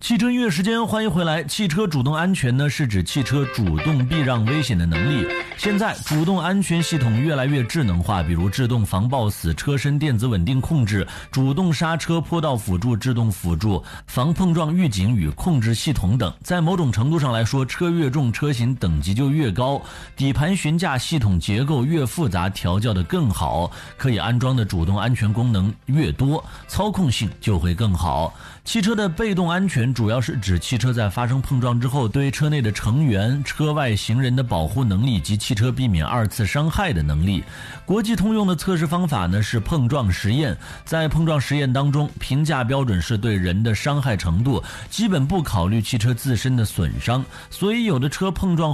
汽车音乐时间，欢迎回来。汽车主动安全呢，是指汽车主动避让危险的能力。现在主动安全系统越来越智能化，比如制动防抱死、车身电子稳定控制、主动刹车、坡道辅助、制动辅助、防碰撞预警与控制系统等。在某种程度上来说，车越重，车型等级就越高，底盘悬架系统结构越复杂，调教的更好，可以安装的主动安全功能越多，操控性就会更好。汽车的被动安全主要是指汽车在发生碰撞之后，对车内的成员、车外行人的保护能力及汽车避免二次伤害的能力。国际通用的测试方法呢是碰撞实验，在碰撞实验当中，评价标准是对人的伤害程度，基本不考虑汽车自身的损伤，所以有的车碰撞